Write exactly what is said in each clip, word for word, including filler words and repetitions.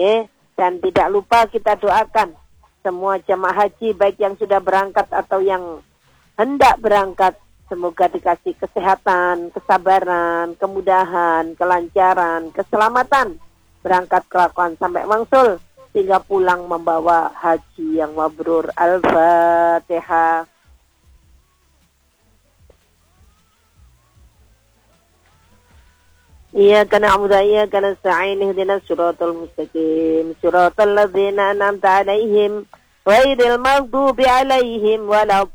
Ya, dan tidak lupa kita doakan semua jamaah haji baik yang sudah berangkat atau yang hendak berangkat, semoga dikasih kesehatan, kesabaran, kemudahan, kelancaran, keselamatan berangkat kelakuan sampai mangsul sehingga pulang membawa haji yang mabrur. Al-Fatihah. Iyyaka na'budu wa iyyaka nasta'in ihdinas siratal mustaqim siratal ladzina an'amta 'alaihim ghairil maghdubi 'alaihim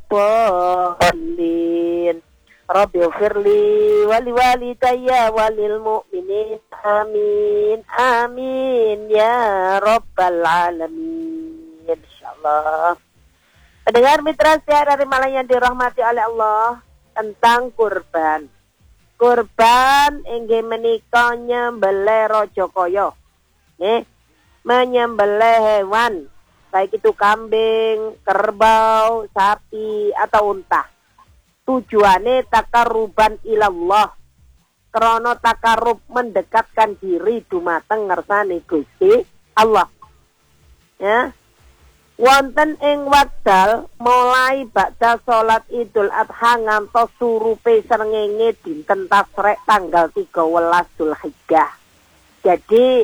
waladdallin. Rabbighfirli wa liwalidayya wa lil mu'minin amin amin ya rabbal alamin. Insyaallah. Pendengar mitra setia dari Malang yang dirahmati oleh Allah, tentang kurban. Kurban inggih menika nyembelih raja kaya. Nggih, menyembelih hewan, baik itu kambing, kerbau, sapi atau unta. Tujuane takaruban ilallah. Krana takarub mendekatkan diri dumateng ngersane Gusti Allah. Ya. Wonten ing wekdal mulai bakda salat Idul Adha ngantos surupe srengenge dinten Tasrek tanggal tiga belas Dzulhijjah. Jadi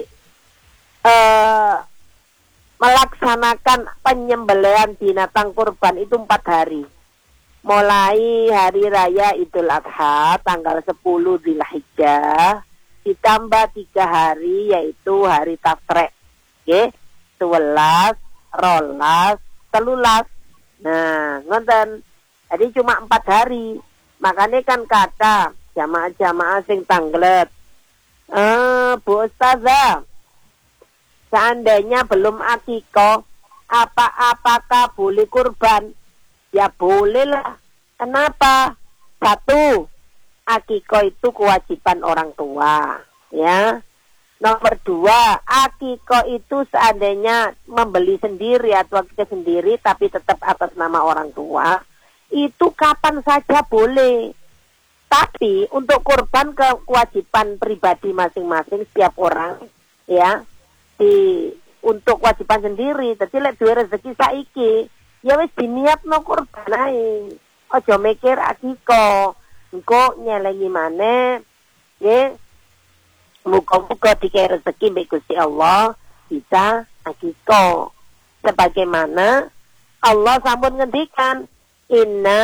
eh, melaksanakan penyembelihan binatang kurban itu empat hari. Mulai hari raya Idul Adha tanggal sepuluh Dzulhijjah ditambah tiga hari yaitu hari Tasrek. Nggih, sebelas rolas, telulas. Nah, ngonten. Jadi cuma empat hari. Makanya kan kata jamaah-jamaah sing tanglet. Eh, Bu Ustazah, seandainya belum akikoh, apa-apakah boleh kurban? Ya boleh lah. Kenapa? Satu, akikoh itu kewajiban orang tua. Ya. Nomor dua, akikoh itu seandainya membeli sendiri atau akikoh sendiri tapi tetap atas nama orang tua, itu kapan saja boleh. Tapi untuk kurban ke kewajiban pribadi masing-masing setiap orang, ya, di untuk kewajiban sendiri. Jadi lek duwe rezeki saiki, ya wis diniatno kurban ae. Aja mikir akikoh, engko nyelengi maneh, nggih. Muka-muka dikei rezeki mbek Gusti Allah bisa akikoh. Sebagaimana Allah sampun ngendikan, inna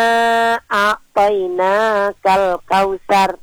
a'taina kal kausar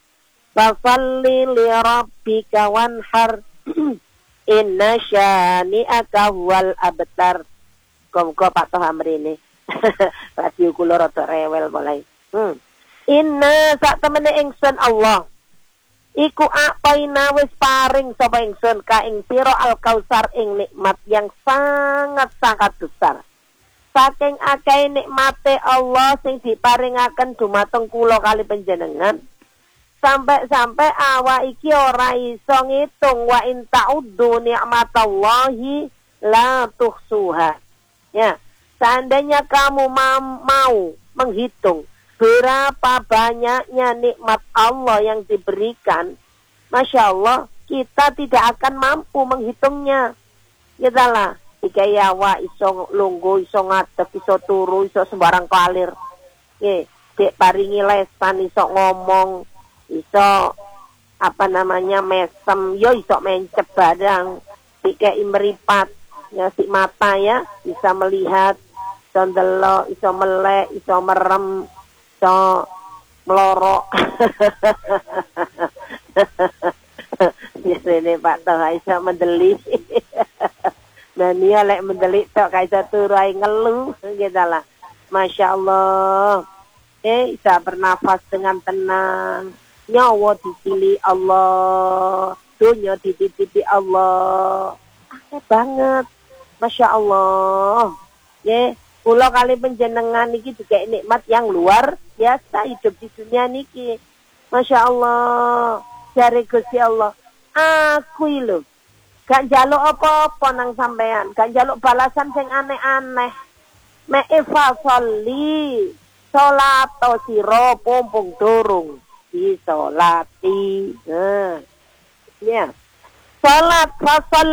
fasalli li rabbika wanhar inna syani'aka wal abtar. Muga Pak Toh Amrene. Radio kula rada rewel mulai. Hmm. Inna sak temene ingsun Allah iku apaina wis paring sapa ingsun ka ing sira al-kausar ing nikmat yang sangat-sangat besar. Saking akeh nikmate Allah sing diparingaken dumateng kula kali panjenengan, sampai-sampai awak iki ora iso ngitung wa in ta'uddu ni'matallahi la tuhsuha. Ya, seandainya kamu ma- mau menghitung berapa banyaknya nikmat Allah yang diberikan, Masya Allah, kita tidak akan mampu menghitungnya. Kita lah, jika yawa iso lunggu, iso ngadep, iso turu, iso sembarang kalir. Ye, dek paringi lesan, iso ngomong, iso apa namanya mesem, yo iso mencep badang, jika imeripat, ya si mata ya, bisa melihat, iso ndelok, iso melek, iso merem, iso melorok. Biasanya Pak Toh iso mendelik. Nah dia lek mendelik tok kaisa turu ae ngeluh gitu lah. Masya Allah. Eh bisa bernafas dengan tenang. Nyawa dipilih Allah. Dunia dititipi Allah. Akeh banget. Masya Allah. Ya. Kula kali penjenengan niki juga nikmat yang luar biasa hidup di dunia niki. Masya Allah. Jare Gusti Allah, aku lho gak njaluk apa-apa nang sampean, gak njaluk balasan sing aneh-aneh. Mek ifasoli salat sira pompong durung disolati. Nah, ya. Salat fasol